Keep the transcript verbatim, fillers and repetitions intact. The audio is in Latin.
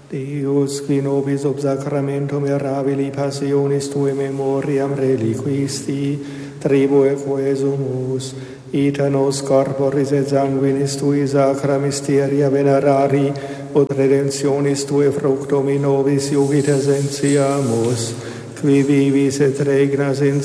Deus, qui nobis ob sacramentum mirabili passionis Tui memoriam reliquisti, tribue quesumus, ita nos corporis et sanguinis Tui sacra mysteria venerari, ut redemptionis Tui fructum in nobis iugit essentiamus, qui vivis et regnas in